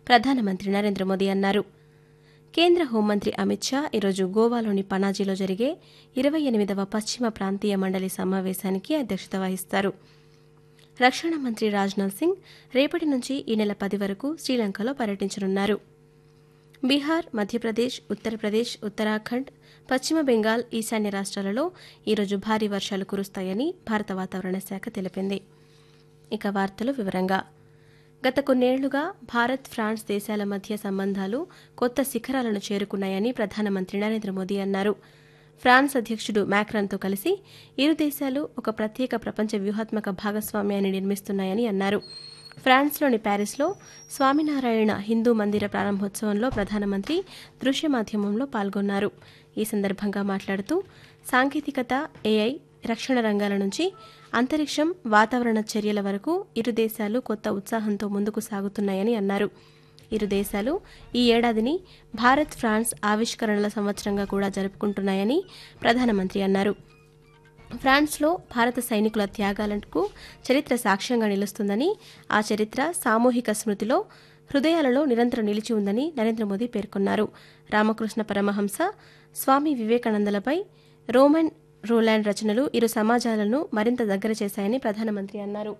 ప్రధానమంత్రి నరేంద్ర మోదీ అన్నారు. కేంద్ర హోంమంత్రి అమిత్ షా ఈరోజు గోవాలోని పనాజీలో జరిగే 28వ పశ్చిమ ప్రాంతీయ మండలి సమావేశానికి అధ్యక్షత వహిస్తారు. రక్షణ మంత్రి రాజ్నాథ్ సింగ్ రేపటి నుంచి ఈ నెల 10 వరకు శ్రీలంకలో పర్యటించనున్నారు. బీహార్, మధ్యప్రదేశ్, ఉత్తరప్రదేశ్, ఉత్తరాఖండ్, పశ్చిమ బెంగాల్, ఈశాన్య రాష్ట్రాలలో ఈరోజు భారీ వర్షాలు కురుస్తాయని భారత వాతావరణ శాఖ తెలిపింది. ఇక వార్తలు వివరంగా. గత కొన్నేళ్లుగా భారత్, ఫ్రాన్స్ దేశాల మధ్య సంబంధాలు కొత్త శిఖరాలను చేరుకున్నాయని ప్రధానమంత్రి నరేంద్ర మోదీ అన్నారు. ఫ్రాన్స్ అధ్యక్షుడు మ్యాక్రాన్తో కలిసి ఇరు దేశాలు ఒక ప్రత్యేక ప్రపంచ వ్యూహాత్మక భాగస్వామ్యాన్ని నిర్మిస్తున్నాయని అన్నారు. ఫ్రాన్స్లోని ప్యారిస్లో స్వామినారాయణ హిందూ మందిర ప్రారంభోత్సవంలో ప్రధానమంత్రి దృశ్య మాధ్యమంలో పాల్గొన్నారు. ఈ సందర్భంగా మాట్లాడుతూ సాంకేతికత, ఏఐ, రక్షణ రంగాల నుంచి అంతరిక్షం, వాతావరణ చర్యల వరకు ఇరు దేశాలు కొత్త ఉత్సాహంతో ముందుకు సాగుతున్నాయని అన్నారు. ఇరు దేశాలు ఈ ఏడాదిని భారత్, ఫ్రాన్స్ ఆవిష్కరణల సంవత్సరంగా కూడా జరుపుకుంటున్నాయని ప్రధానమంత్రి అన్నారు. ఫ్రాన్స్లో భారత సైనికుల త్యాగాలకు చరిత్ర సాక్ష్యంగా నిలుస్తుందని, ఆ చరిత్ర సామూహిక స్మృతిలో, హృదయాలలో నిరంతరం నిలిచి ఉందని నరేంద్ర మోదీ పేర్కొన్నారు. రామకృష్ణ పరమహంస, స్వామి వివేకానందలపై రోమన్ రోలాండ్ రచనలు ఇరు సమాజాలను మరింత దగ్గర చేశాయని ప్రధానమంత్రి అన్నారు.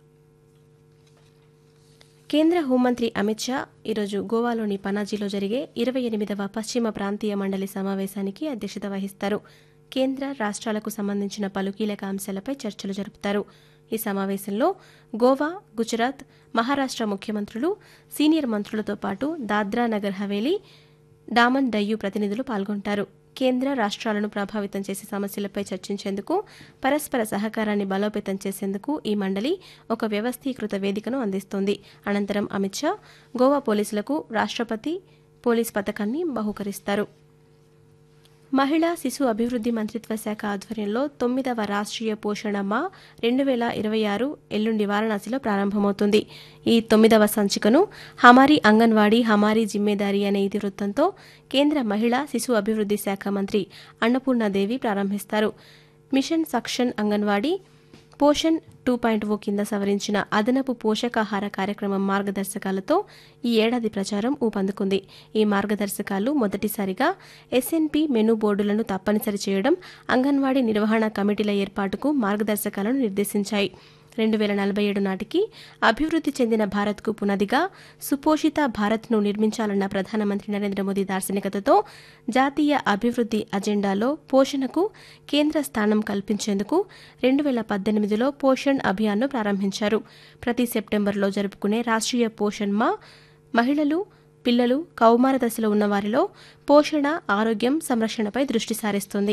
కేంద్ర హోంమంత్రి అమిత్ షా ఈరోజు గోవాలోని పనాజీలో జరిగే 28వ పశ్చిమ ప్రాంతీయ మండలి సమావేశానికి అధ్యక్షత వహిస్తారు. కేంద్ర, రాష్ట్రాలకు సంబంధించిన పలు కీలక అంశాలపై చర్చలు జరుపుతారు. ఈ సమావేశంలో గోవా, గుజరాత్, మహారాష్ట్ర ముఖ్యమంత్రులు, సీనియర్ మంత్రులతో పాటు దాద్రా నగర్ హవేలీ, డామన్ డయ్యూ ప్రతినిధులు పాల్గొంటారు. కేంద్ర, రాష్ట్రాలను ప్రభావితం చేసే సమస్యలపై చర్చించేందుకు, పరస్పర సహకారాన్ని బలోపేతం చేసేందుకు ఈ మండలి ఒక వ్యవస్థీకృత వేదికను అందిస్తోంది. అనంతరం అమిత్ షా గోవా పోలీసులకు రాష్ట్రపతి పోలీస్ పతకాన్ని బహూకరిస్తారు. మహిళా శిశు అభివృద్ది మంత్రిత్వ శాఖ ఆధ్వర్యంలో 9వ రాష్ట్రీయ పోషణ మా 2026 ఎల్లుండి వారణాసిలో ప్రారంభమవుతుంది. ఈ 9వ సంచికను హమారీ అంగన్వాడీ హమారీ జిమ్మేదారీ అనే ఇతివృత్తంతో కేంద్ర మహిళా శిశు అభివృద్ది శాఖ మంత్రి అన్నపూర్ణాదేవి ప్రారంభిస్తారు. మిషన్ సక్షన్ అంగన్వాడీ పోషణ్ 2.0 కింద సవరించిన అదనపు పోషకాహార కార్యక్రమం మార్గదర్శకాలతో ఈ ఏడాది ప్రచారం ఊపందుకుంది. ఈ మార్గదర్శకాలు మొదటిసారిగా ఎస్ఎన్పి మెనూ బోర్డులను తప్పనిసరి చేయడం, అంగన్వాడీ నిర్వహణ కమిటీల ఏర్పాటుకు మార్గదర్శకాలను నిర్దేశించాయి. 2047 నాటికి అభివృద్ది చెందిన భారత్కు పునాదిగా సుపోషిత భారత్ను నిర్మించాలన్న ప్రధానమంత్రి నరేంద్ర మోదీ దార్శనికతతో జాతీయ అభివృద్ది అజెండాలో పోషణకు కేంద్ర స్థానం కల్పించేందుకు 2018లో పోషణ్ అభియాన్ను ప్రారంభించారు. ప్రతి సెప్టెంబర్లో జరుపుకునే రాష్ట్రీయ పోషణ్ మా మహిళలు, పిల్లలు, కౌమార దశలో ఉన్నవారిలో పోషణ, ఆరోగ్యం, సంరక్షణపై దృష్టి సారిస్తుంది.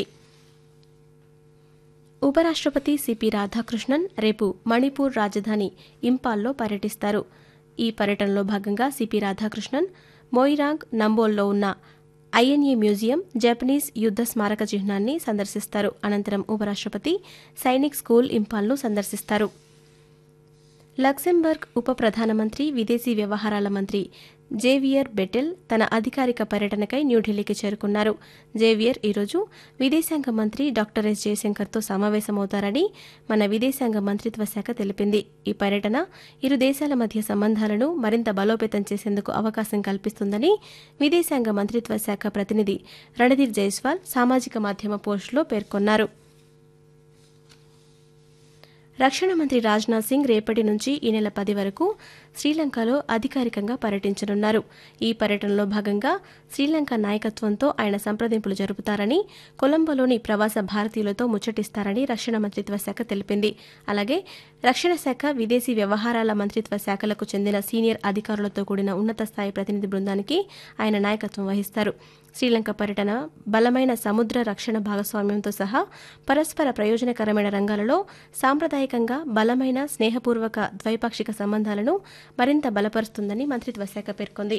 ఉపరాష్ట్రపతి సిపి రాధాకృష్ణన్ రేపు మణిపూర్ రాజధాని ఇంపాల్లో పర్యటిస్తారు. ఈ పర్యటనలో భాగంగా సిపి రాధాకృష్ణన్ మోయిరాంగ్, నంబోల్లో ఉన్న ఐఎన్ఏ మ్యూజియం, జపనీస్ యుద్ధ స్మారక చిహ్నాన్ని సందర్శిస్తారు. అనంతరం ఉపరాష్ట్రపతి సైనిక్ స్కూల్ ఇంపాల్ను సందర్శిస్తారు. లక్సెంబర్గ్ ఉప ప్రధానమంత్రి, విదేశీ వ్యవహారాల మంత్రి జేవియర్ బెటెల్ తన అధికారిక పర్యటనకై న్యూఢిల్లీకి చేరుకున్నారు. జేవియర్ ఈరోజు విదేశాంగ మంత్రి డాక్టర్ ఎస్ జయశంకర్తో సమావేశమవుతారని మన విదేశాంగ మంత్రిత్వ శాఖ తెలిపింది. ఈ పర్యటన ఇరు దేశాల మధ్య సంబంధాలను మరింత బలోపేతం చేసేందుకు అవకాశం కల్పిస్తుందని విదేశాంగ మంత్రిత్వ శాఖ ప్రతినిధి రణధీర్ జైస్వాల్ సామాజిక మాధ్యమ పోస్టులో పేర్కొన్నారు. రక్షణ మంత్రి రాజ్నాథ్ సింగ్ రేపటి నుంచి ఈ నెల 10 వరకు శ్రీలంకలో అధికారికంగా పర్యటించనున్నారు. ఈ పర్యటనలో భాగంగా శ్రీలంక నాయకత్వంతో ఆయన సంప్రదింపులు జరుపుతారని, కొలంబోలోని ప్రవాస భారతీయులతో ముచ్చటిస్తారని రక్షణ మంత్రిత్వ శాఖ తెలిపింది. అలాగే రక్షణ శాఖ, విదేశీ వ్యవహారాల మంత్రిత్వ శాఖలకు చెందిన సీనియర్ అధికారులతో కూడిన ఉన్నత స్థాయి ప్రతినిధి బృందానికి ఆయన నాయకత్వం వహిస్తారు. శ్రీలంక పర్యటన బలమైన సముద్ర రక్షణ భాగస్వామ్యంతో సహా పరస్పర ప్రయోజనకరమైన రంగాలలో సాంప్రదాయకంగా బలమైన స్నేహపూర్వక ద్వైపాక్షిక సంబంధాలను మరింత బలపరుస్తుందని మంత్రిత్వ శాఖ పేర్కొంది.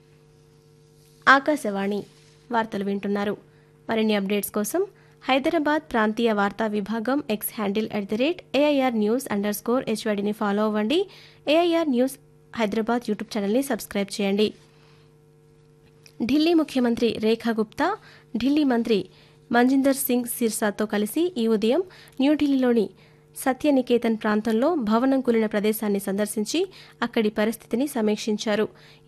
ఆకాశవాణి వార్తలు వింటున్నారు. మరిన్ని అప్డేట్స్ కోసం హైదరాబాద్ ప్రాంతీయ వార్తా విభాగం ఎక్స్ హ్యాండిల్ @AIRnews_HYDని ఫాలో అవ్వండి. AIR న్యూస్ హైదరాబాద్ యూట్యూబ్ ఛానల్ని సబ్స్క్రైబ్ చేయండి. ఢిల్లీ ముఖ్యమంత్రి రేఖా గుప్తా, ఢిల్లీ మంత్రి మంజిందర్ సింగ్ సిర్సాతో కలిసి ఈ ఉదయం న్యూఢిల్లీలోని సత్యనికేతన్ ప్రాంతంలో భవనం కూలిన ప్రదేశాన్ని సందర్శించి అక్కడి పరిస్థితిని సమీక్షించారు.